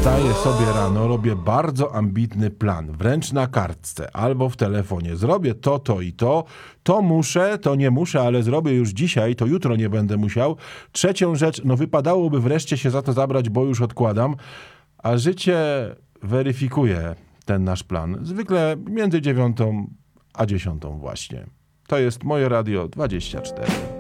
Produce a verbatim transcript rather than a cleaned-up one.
Wstaję sobie rano, robię bardzo ambitny plan, wręcz na kartce albo w telefonie. Zrobię to, to i to, to muszę, to nie muszę, ale zrobię już dzisiaj, to jutro nie będę musiał. Trzecią rzecz, no wypadałoby wreszcie się za to zabrać, bo już odkładam, a życie weryfikuje ten nasz plan. Zwykle między dziewiątą a dziesiątą właśnie. To jest moje Radio dwadzieścia cztery.